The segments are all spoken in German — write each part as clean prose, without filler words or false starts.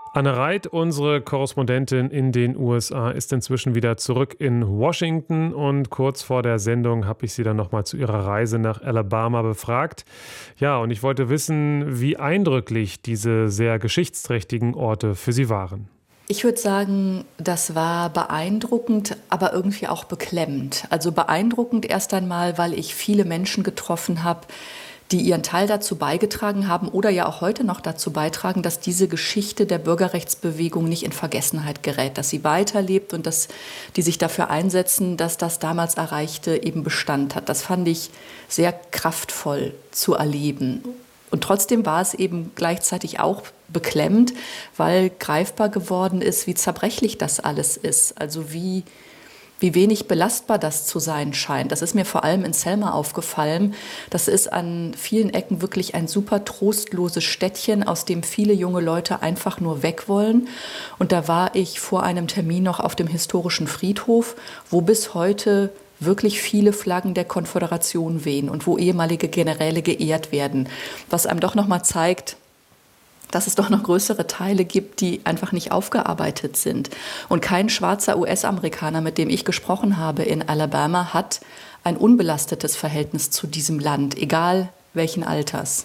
Anne Reit, unsere Korrespondentin in den USA, ist inzwischen wieder zurück in Washington und kurz vor der Sendung habe ich sie dann nochmal zu ihrer Reise nach Alabama befragt. Ja, und ich wollte wissen, wie eindrücklich diese sehr geschichtsträchtigen Orte für sie waren. Ich würde sagen, das war beeindruckend, aber irgendwie auch beklemmend. Also beeindruckend erst einmal, weil ich viele Menschen getroffen habe, die ihren Teil dazu beigetragen haben oder ja auch heute noch dazu beitragen, dass diese Geschichte der Bürgerrechtsbewegung nicht in Vergessenheit gerät, dass sie weiterlebt und dass die sich dafür einsetzen, dass das damals Erreichte eben Bestand hat. Das fand ich sehr kraftvoll zu erleben. Und trotzdem war es eben gleichzeitig auch beklemmend, weil greifbar geworden ist, wie zerbrechlich das alles ist. Also wie wenig belastbar das zu sein scheint. Das ist mir vor allem in Selma aufgefallen. Das ist an vielen Ecken wirklich ein super trostloses Städtchen, aus dem viele junge Leute einfach nur weg wollen. Und da war ich vor einem Termin noch auf dem historischen Friedhof, wo bis heute wirklich viele Flaggen der Konföderation wehen und wo ehemalige Generäle geehrt werden. Was einem doch noch mal zeigt, dass es doch noch größere Teile gibt, die einfach nicht aufgearbeitet sind. Und kein schwarzer US-Amerikaner, mit dem ich gesprochen habe in Alabama, hat ein unbelastetes Verhältnis zu diesem Land, egal welchen Alters.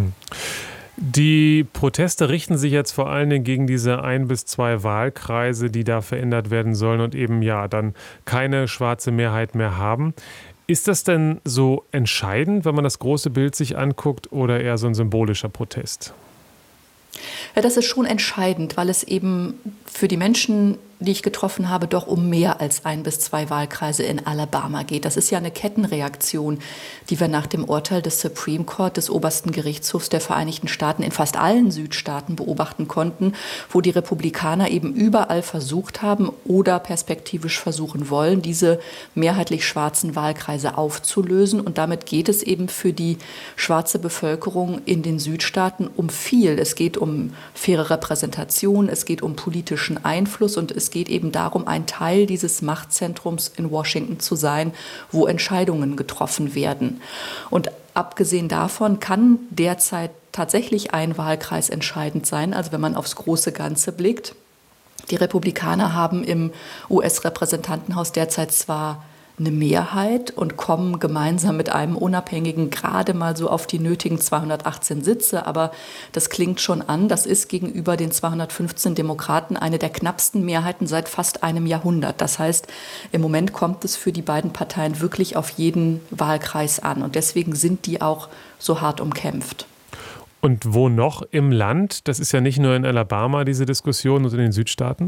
Die Proteste richten sich jetzt vor allen Dingen gegen diese 1 bis 2 Wahlkreise, die da verändert werden sollen und eben ja dann keine schwarze Mehrheit mehr haben. Ist das denn so entscheidend, wenn man das große Bild sich anguckt, oder eher so ein symbolischer Protest? Ja, das ist schon entscheidend, weil es eben für die Menschen, die ich getroffen habe, doch um mehr als 1 bis 2 Wahlkreise in Alabama geht. Das ist ja eine Kettenreaktion, die wir nach dem Urteil des Supreme Court, des obersten Gerichtshofs der Vereinigten Staaten, in fast allen Südstaaten beobachten konnten, wo die Republikaner eben überall versucht haben oder perspektivisch versuchen wollen, diese mehrheitlich schwarzen Wahlkreise aufzulösen. Und damit geht es eben für die schwarze Bevölkerung in den Südstaaten um viel. Es geht um faire Repräsentation, es geht um politischen Einfluss und es geht eben darum, ein Teil dieses Machtzentrums in Washington zu sein, wo Entscheidungen getroffen werden. Und abgesehen davon kann derzeit tatsächlich ein Wahlkreis entscheidend sein, also wenn man aufs große Ganze blickt. Die Republikaner haben im US-Repräsentantenhaus derzeit zwar eine Mehrheit und kommen gemeinsam mit einem Unabhängigen gerade mal so auf die nötigen 218 Sitze. Aber das klingt schon an, das ist gegenüber den 215 Demokraten eine der knappsten Mehrheiten seit fast einem Jahrhundert. Das heißt, im Moment kommt es für die beiden Parteien wirklich auf jeden Wahlkreis an. Und deswegen sind die auch so hart umkämpft. Und wo noch im Land? Das ist ja nicht nur in Alabama diese Diskussion und in den Südstaaten.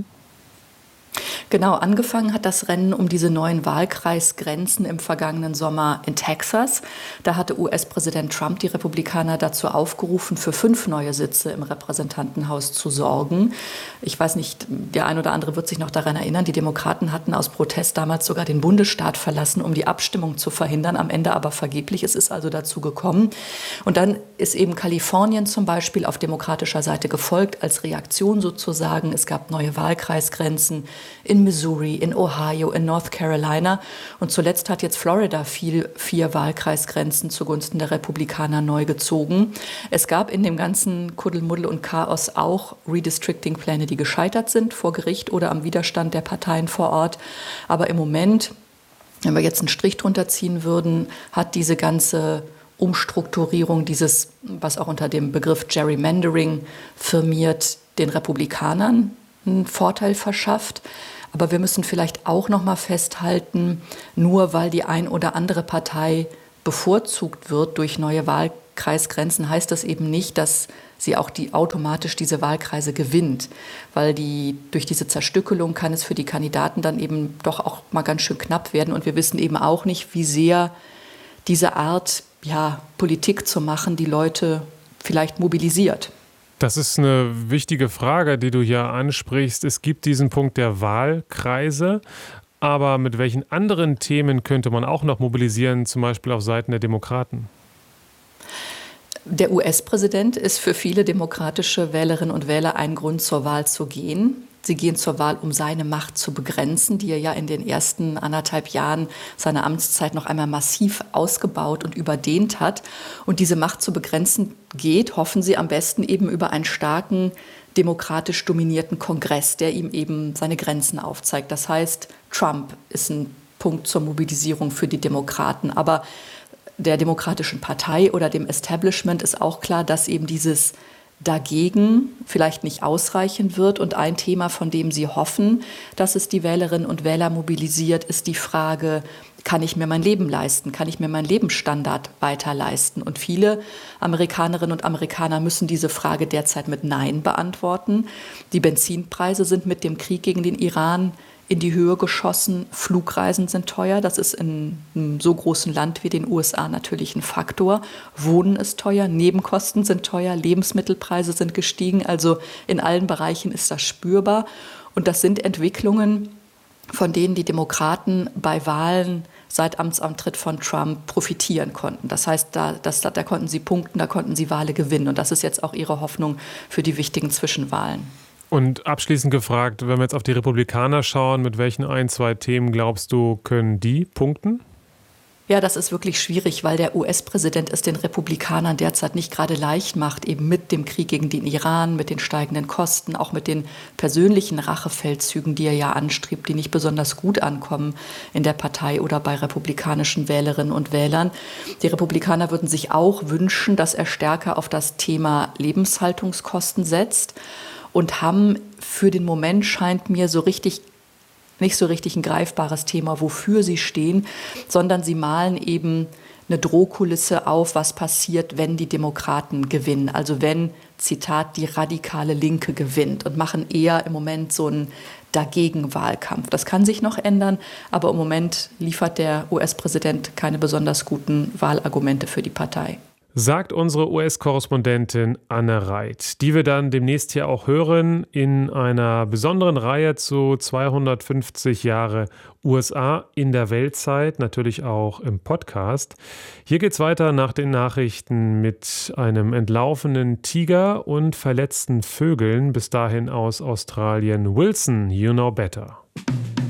Genau, angefangen hat das Rennen um diese neuen Wahlkreisgrenzen im vergangenen Sommer in Texas. Da hatte US-Präsident Trump die Republikaner dazu aufgerufen, für 5 neue Sitze im Repräsentantenhaus zu sorgen. Ich weiß nicht, der ein oder andere wird sich noch daran erinnern, die Demokraten hatten aus Protest damals sogar den Bundesstaat verlassen, um die Abstimmung zu verhindern, am Ende aber vergeblich. Es ist also dazu gekommen. Und dann ist eben Kalifornien zum Beispiel auf demokratischer Seite gefolgt, als Reaktion sozusagen. Es gab neue Wahlkreisgrenzen in Missouri, in Ohio, in North Carolina. Und zuletzt hat jetzt Florida 4 Wahlkreisgrenzen zugunsten der Republikaner neu gezogen. Es gab in dem ganzen Kuddelmuddel und Chaos auch Redistricting-Pläne, die gescheitert sind vor Gericht oder am Widerstand der Parteien vor Ort. Aber im Moment, wenn wir jetzt einen Strich drunter ziehen würden, hat diese ganze Umstrukturierung, dieses, was auch unter dem Begriff Gerrymandering firmiert, den Republikanern einen Vorteil verschafft. Aber wir müssen vielleicht auch noch mal festhalten, nur weil die ein oder andere Partei bevorzugt wird durch neue Wahlkreisgrenzen, heißt das eben nicht, dass sie auch automatisch diese Wahlkreise gewinnt. Weil durch diese Zerstückelung kann es für die Kandidaten dann eben doch auch mal ganz schön knapp werden. Und wir wissen eben auch nicht, wie sehr diese Art, Politik zu machen, die Leute vielleicht mobilisiert. Das ist eine wichtige Frage, die du hier ansprichst. Es gibt diesen Punkt der Wahlkreise, aber mit welchen anderen Themen könnte man auch noch mobilisieren, zum Beispiel auf Seiten der Demokraten? Der US-Präsident ist für viele demokratische Wählerinnen und Wähler ein Grund, zur Wahl zu gehen. Sie gehen zur Wahl, um seine Macht zu begrenzen, die er ja in den ersten 1,5 Jahren seiner Amtszeit noch einmal massiv ausgebaut und überdehnt hat. Und diese Macht zu begrenzen geht, hoffen sie, am besten eben über einen starken, demokratisch dominierten Kongress, der ihm eben seine Grenzen aufzeigt. Das heißt, Trump ist ein Punkt zur Mobilisierung für die Demokraten. Aber der Demokratischen Partei oder dem Establishment ist auch klar, dass eben dieses Dagegen vielleicht nicht ausreichen wird. Und ein Thema, von dem sie hoffen, dass es die Wählerinnen und Wähler mobilisiert, ist die Frage, kann ich mir mein Leben leisten? Kann ich mir meinen Lebensstandard weiter leisten? Und viele Amerikanerinnen und Amerikaner müssen diese Frage derzeit mit Nein beantworten. Die Benzinpreise sind mit dem Krieg gegen den Iran in die Höhe geschossen. Flugreisen sind teuer. Das ist in einem so großen Land wie den USA natürlich ein Faktor. Wohnen ist teuer, Nebenkosten sind teuer, Lebensmittelpreise sind gestiegen. Also in allen Bereichen ist das spürbar. Und das sind Entwicklungen, von denen die Demokraten bei Wahlen seit Amtsantritt von Trump profitieren konnten. Das heißt, da konnten sie punkten, da konnten sie Wahlen gewinnen. Und das ist jetzt auch ihre Hoffnung für die wichtigen Zwischenwahlen. Und abschließend gefragt, wenn wir jetzt auf die Republikaner schauen, mit welchen 2 Themen glaubst du, können die punkten? Ja, das ist wirklich schwierig, weil der US-Präsident es den Republikanern derzeit nicht gerade leicht macht, eben mit dem Krieg gegen den Iran, mit den steigenden Kosten, auch mit den persönlichen Rachefeldzügen, die er ja anstrebt, die nicht besonders gut ankommen in der Partei oder bei republikanischen Wählerinnen und Wählern. Die Republikaner würden sich auch wünschen, dass er stärker auf das Thema Lebenshaltungskosten setzt und haben für den Moment, scheint mir, nicht so richtig ein greifbares Thema, wofür sie stehen, sondern sie malen eben eine Drohkulisse auf, was passiert, wenn die Demokraten gewinnen. Also wenn, Zitat, die radikale Linke gewinnt, und machen eher im Moment so einen Dagegen-Wahlkampf. Das kann sich noch ändern, aber im Moment liefert der US-Präsident keine besonders guten Wahlargumente für die Partei. Sagt unsere US-Korrespondentin Anne Reit, die wir dann demnächst hier auch hören in einer besonderen Reihe zu 250 Jahre USA in der Weltzeit, natürlich auch im Podcast. Hier geht's weiter nach den Nachrichten mit einem entlaufenen Tiger und verletzten Vögeln, bis dahin aus Australien. Wilson, you know better.